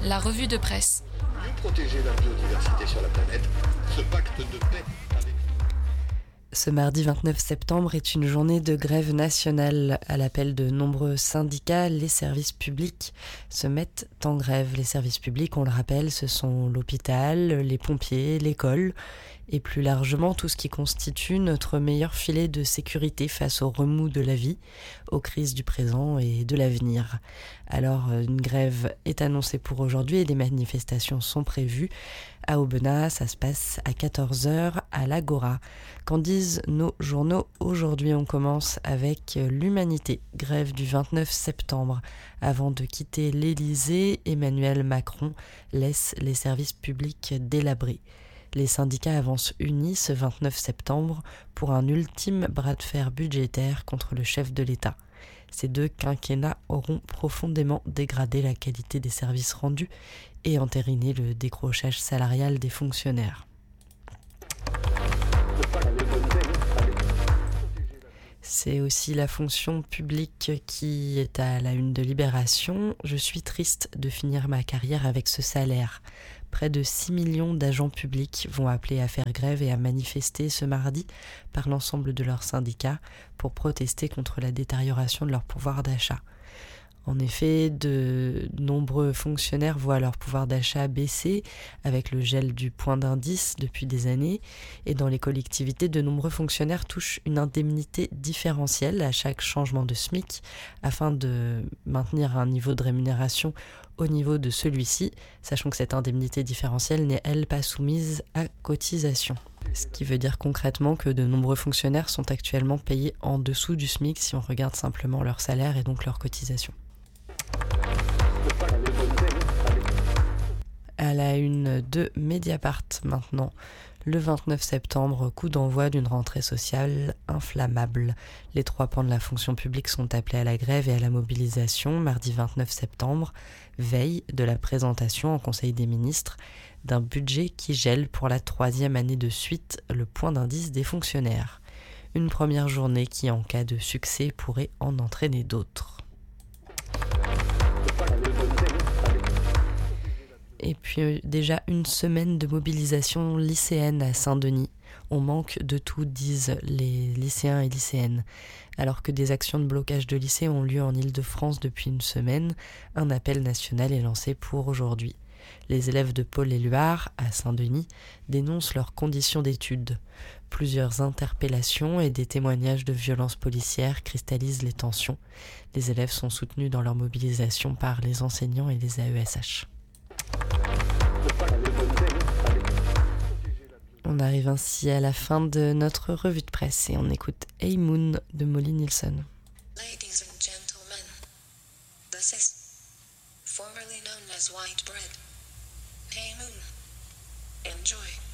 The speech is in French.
La revue de presse. Mieux protéger la biodiversité sur la planète, ce pacte de paix avec... Ce mardi 29 septembre est une journée de grève nationale. À l'appel de nombreux syndicats, les services publics se mettent en grève. Les services publics, on le rappelle, ce sont l'hôpital, les pompiers, l'école et plus largement tout ce qui constitue notre meilleur filet de sécurité face aux remous de la vie, aux crises du présent et de l'avenir. Alors, une grève est annoncée pour aujourd'hui et des manifestations sont prévues. À Aubenas, ça se passe à 14h à l'Agora. Qu'en disent nos journaux aujourd'hui? On commence avec l'Humanité, grève du 29 septembre. Avant de quitter l'Élysée, Emmanuel Macron laisse les services publics délabrés. Les syndicats avancent unis ce 29 septembre pour un ultime bras de fer budgétaire contre le chef de l'État. Ces deux quinquennats auront profondément dégradé la qualité des services rendus et entériné le décrochage salarial des fonctionnaires. C'est aussi la fonction publique qui est à la une de Libération. Je suis triste de finir ma carrière avec ce salaire. Près de 6 millions d'agents publics vont appeler à faire grève et à manifester ce mardi par l'ensemble de leurs syndicats pour protester contre la détérioration de leur pouvoir d'achat. En effet, de nombreux fonctionnaires voient leur pouvoir d'achat baisser avec le gel du point d'indice depuis des années. Et dans les collectivités, de nombreux fonctionnaires touchent une indemnité différentielle à chaque changement de SMIC afin de maintenir un niveau de rémunération au niveau de celui-ci, sachant que cette indemnité différentielle n'est, elle, pas soumise à cotisation. Ce qui veut dire concrètement que de nombreux fonctionnaires sont actuellement payés en dessous du SMIC si on regarde simplement leur salaire et donc leur cotisation. À la une de Mediapart maintenant, le 29 septembre, coup d'envoi d'une rentrée sociale inflammable. Les trois pans de la fonction publique sont appelés à la grève et à la mobilisation mardi 29 septembre, veille de la présentation en Conseil des ministres d'un budget qui gèle pour la 3e année de suite le point d'indice des fonctionnaires. Une première journée qui, en cas de succès, pourrait en entraîner d'autres. Et puis déjà une semaine de mobilisation lycéenne à Saint-Denis. On manque de tout, disent les lycéens et lycéennes. Alors que des actions de blocage de lycées ont lieu en Île-de-France depuis une semaine, un appel national est lancé pour aujourd'hui. Les élèves de Paul-Éluard, à Saint-Denis, dénoncent leurs conditions d'études. Plusieurs interpellations et des témoignages de violences policières cristallisent les tensions. Les élèves sont soutenus dans leur mobilisation par les enseignants et les AESH. On arrive ainsi à la fin de notre revue de presse et on écoute Hey Moon de Molly Nielsen. Ladies and gentlemen, this is formerly known as white bread. Hey Moon, enjoy.